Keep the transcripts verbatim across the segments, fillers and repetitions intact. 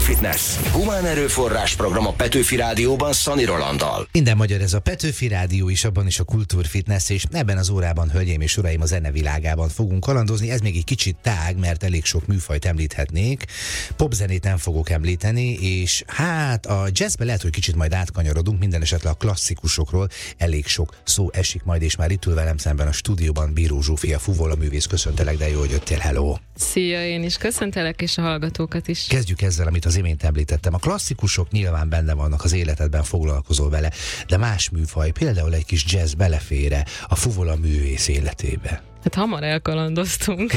Kultúrfitness. Humán erőforrás program a Petőfi Rádióban Szani Rolanddal. Minden magyar, ez a Petőfi Rádió is, abban is a Kultúrfitness, és ebben az órában, hölgyeim és uraim, a zene világában fogunk kalandozni. Ez még egy kicsit tág, mert elég sok műfajt említhetnék. Popzenét nem fogok említeni, és hát a jazzbe lehet, hogy kicsit majd átkanyarodunk, minden esetre a klasszikusokról elég sok szó esik majd, és már itt ül velem szemben a stúdióban Bíró Zsófia, fuvolaművész. Köszöntelek, de jó, hogy jöttél, hello! Szia, én is köszöntelek, és a hallgatókat is. Kezdjük ezzel, amit az imént említettem. A klasszikusok nyilván benne vannak, az életedben foglalkozol vele, de más műfaj, például egy kis jazz belefér a fuvolaművész életébe. Hát hamar elkalandoztunk.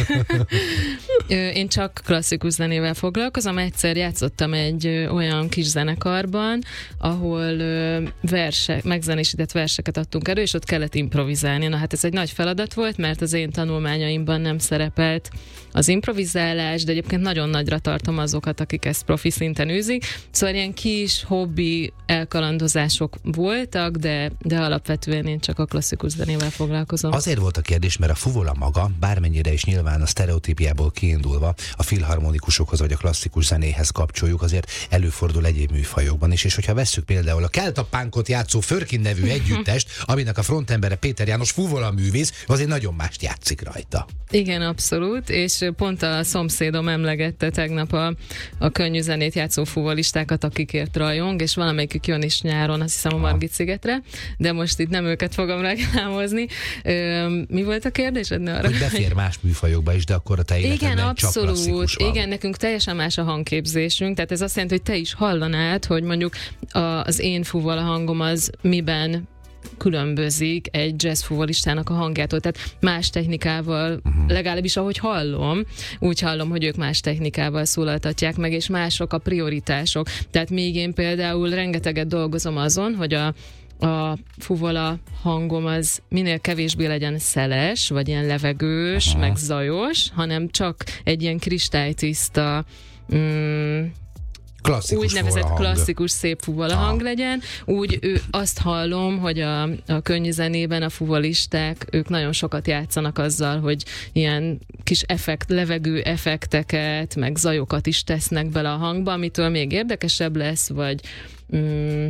Én csak klasszikus zenével foglalkozom. Egyszer játszottam egy olyan kis zenekarban, ahol verse, megzenésített verseket adtunk elő, és ott kellett improvizálni. Na hát ez egy nagy feladat volt, mert az én tanulmányaimban nem szerepelt az improvizálás, de egyébként nagyon nagyra tartom azokat, akik ezt profi szinten űzik. Szóval ilyen kis hobbi elkalandozások voltak, de, de alapvetően én csak a klasszikus zenével foglalkozom. Azért volt a kérdés, mert a fuvola maga, bármennyire is nyilván a sztereotípiából kiindulva a filharmonikusokhoz vagy a klasszikus zenéhez kapcsoljuk, azért előfordul egyéb műfajokban is, és hogyha vesszük például a Keltapánkot játszó Förkin nevű együttest, aminek a frontembere Péter János fuvolaművész, azért nagyon mást játszik rajta. Igen, abszolút, és pont a szomszédom emlegette tegnap a, a könnyű zenét játszó fuvolistákat, akikért rajong, és valamelyikük jön is nyáron, azt hiszem a Margit szigetre, de most itt nem őket fogom reklámozni. Ö, mi volt a kérdés? Arra, hogy befér más műfajokba is, de akkor a te életedben igen, csak klasszikus van. Igen, nekünk teljesen más a hangképzésünk, tehát ez azt jelenti, hogy te is hallanád, hogy mondjuk a, az én fuvola hangom az miben különbözik egy jazz fuvolistának a hangjától, tehát más technikával, uh-huh. legalábbis ahogy hallom, úgy hallom, hogy ők más technikával szólaltatják meg, és mások a prioritások. Tehát még én például rengeteget dolgozom azon, hogy a a fuvola hangom az minél kevésbé legyen szeles, vagy ilyen levegős, aha. meg zajos, hanem csak egy ilyen kristálytiszta mm, klasszikus úgynevezett fuvola klasszikus szép fuvola ah. hang legyen. Úgy ő, azt hallom, hogy a, a könnyű zenében a fuvolisták, ők nagyon sokat játszanak azzal, hogy ilyen kis effekt, levegő effekteket, meg zajokat is tesznek bele a hangba, amitől még érdekesebb lesz, vagy mm,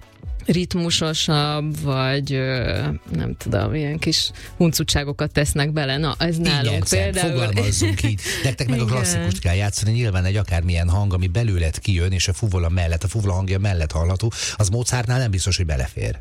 ritmusosabb, vagy nem tudom, ilyen kis huncutságokat tesznek bele. Na, ez nálunk igyekszem, például. Fogalmazzunk így. Nektek meg a klasszikust kell játszani, nyilván egy akármilyen hang, ami belőled kijön, és a fuvola mellett, a fuvola hangja mellett hallható, az Mozartnál nem biztos, hogy belefér.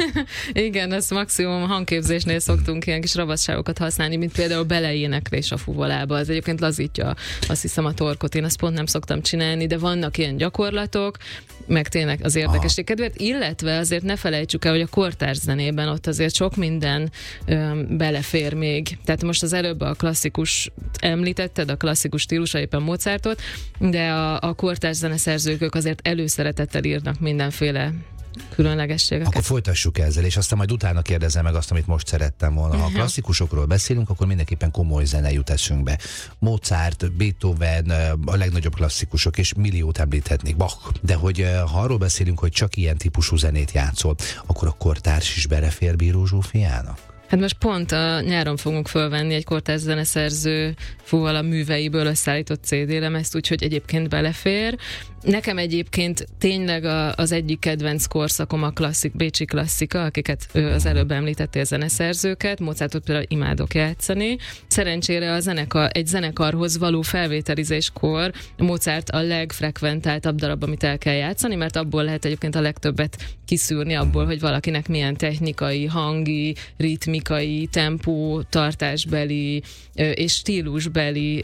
Igen, ezt maximum a hangképzésnél szoktunk ilyen kis ravasságokat használni, mint például beleéneklés a fuvolába. Az egyébként lazítja, azt hiszem, a torkot. Én azt pont nem szoktam csinálni, de vannak ilyen gyakorlatok, meg tényleg az érdekesség kedvéért, illetve azért ne felejtsük el, hogy a kortárs zenében ott azért sok minden öm, belefér még. Tehát most az előbb a klasszikus említetted, a klasszikus stílusa éppen Mozartot, de a, a kortárs zeneszerzők ők azért előszeretettel írnak mindenféle különlegességeket. Akkor folytassuk ezzel, és aztán majd utána kérdezem meg azt, amit most szerettem volna. Ha a klasszikusokról beszélünk, akkor mindenképpen komoly zene jut eszünkbe. Mozart, Beethoven, a legnagyobb klasszikusok, és milliót említhetnék, Bach. De hogy ha arról beszélünk, hogy csak ilyen típusú zenét játszol, akkor a kortárs is belefér Bíró Zsófiának? Hát most pont a nyáron fogunk fölvenni egy kortárs zeneszerző fuvola műveiből összeállított cé dé lemezt, úgyhogy egyébként belefér. Nekem egyébként tényleg a, az egyik kedvenc korszakom a klasszik, bécsi klasszika, akiket ő az előbb említettél zeneszerzőket, Mozartot például imádok játszani. Szerencsére a zenekar, egy zenekarhoz való felvételizéskor Mozart a legfrekventáltabb darab, amit el kell játszani, mert abból lehet egyébként a legtöbbet kiszűrni, abból, hogy valakinek milyen technikai, hangi, ritmikai, tempó, tartásbeli és stílusbeli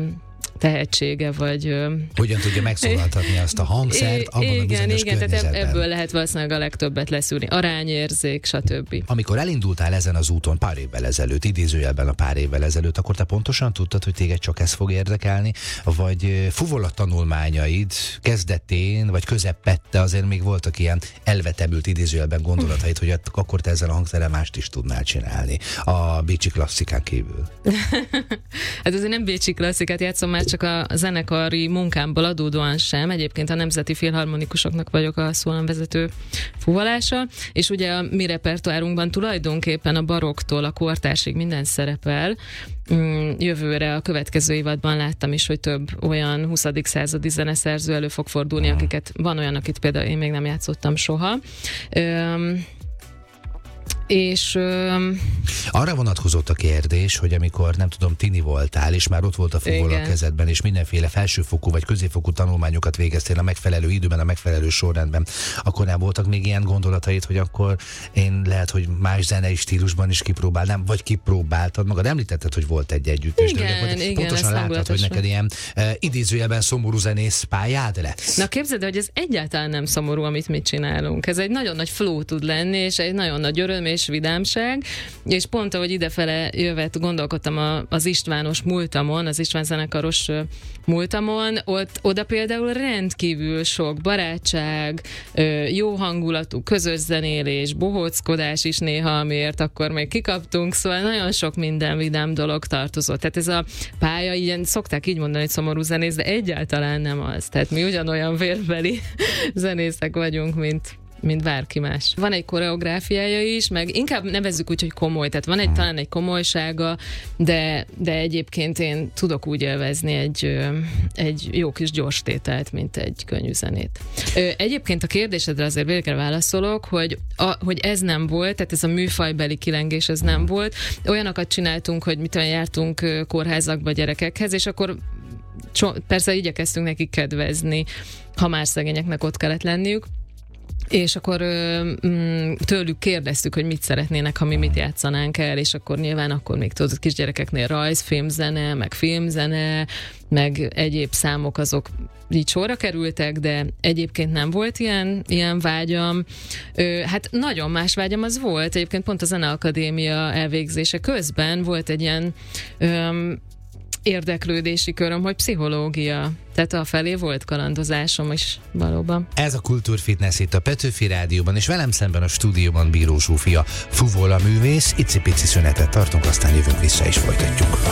tehetsége, vagy... Hogyan tudja megszólaltatni azt a hangszert abban igen, a bizonyos igen, környezetben. Tehát ebből lehet valószínűleg a legtöbbet leszűrni. Arányérzék, stb. Amikor elindultál ezen az úton pár évvel ezelőtt, idézőjelben a pár évvel ezelőtt, akkor te pontosan tudtad, hogy téged csak ez fog érdekelni, vagy fuvola tanulmányaid kezdetén, vagy közepette azért még voltak ilyen elvetemült idézőjelben gondolataid, hogy akkor te ezzel a hangszerrel mást is tudnál csinálni a bécsi klasszikán kívül. Hát azért nem bécsi klasszikát játszom már csak a zenekari munkámból adódóan sem. Egyébként a Nemzeti Filharmonikusoknak vagyok a szólamvezető fuvolása, és ugye a mi repertoárunkban tulajdonképpen a barokktól a kortársig minden szerepel. Jövőre a következő évadban láttam is, hogy több olyan huszadik századi zeneszerző elő fog fordulni, akiket van olyan, akit például én még nem játszottam soha. Üm, és öm... arra vonatkozott a kérdés, hogy amikor nem tudom, tini voltál, és már ott volt a fuvola a kezedben, és mindenféle felsőfokú vagy középfokú tanulmányokat végeztél a megfelelő időben, a megfelelő sorrendben, akkor nem voltak még ilyen gondolataid, hogy akkor én lehet, hogy más zenei stílusban is kipróbálnám, vagy kipróbáltad magad? Említetted, hogy volt egy együttes, igen, de hogy igen, pontosan láttad, hogy neked ilyen uh, idézőjelben szomorú zenész pályád lesz. Na képzeld, hogy ez egyáltalán nem szomorú, amit mi csinálunk. Ez egy nagyon nagy flow tud lenni, és egy nagyon nagy öröm és vidámság, és pont ahogy idefele jövet, gondolkodtam a, az Istvános múltamon, az István zenekaros múltamon, ott oda például rendkívül sok barátság, jó hangulatú közös zenélés, bohóckodás is néha, amiért akkor még kikaptunk, szóval nagyon sok minden vidám dolog tartozott. Tehát ez a pálya, ilyen szokták így mondani, hogy szomorú zenész, de egyáltalán nem az. Tehát mi ugyanolyan vérbeli zenészek vagyunk, mint mint bárki más. Van egy koreográfiája is, meg inkább nevezzük úgy, hogy komoly, tehát van egy, talán egy komolysága, de, de egyébként én tudok úgy élvezni egy, egy jó kis gyors tételt, mint egy könnyű zenét. Egyébként a kérdésedre azért végre válaszolok, hogy, a, hogy ez nem volt, tehát ez a műfajbeli kilengés, ez nem volt. Olyanokat csináltunk, hogy mit olyan jártunk kórházakba gyerekekhez, és akkor persze igyekeztünk nekik kedvezni, ha már szegényeknek ott kellett lenniük. És akkor mm, tőlük kérdeztük, hogy mit szeretnének, ha mi mit játszanánk el, és akkor nyilván akkor még tudod, kisgyerekeknél rajzfilmzene, meg filmzene, meg egyéb számok azok így sorra kerültek, de egyébként nem volt ilyen, ilyen vágyam. Ö, hát nagyon más vágyam az volt. Egyébként pont a Zeneakadémia elvégzése közben volt egy ilyen öm, érdeklődési köröm, hogy pszichológia. Tehát afelé volt kalandozásom is valóban. Ez a Kultúrfitness itt a Petőfi Rádióban, és velem szemben a stúdióban Bíró Zsófia, fuvola művész. Icipici szünetet tartunk, aztán jövünk vissza és folytatjuk.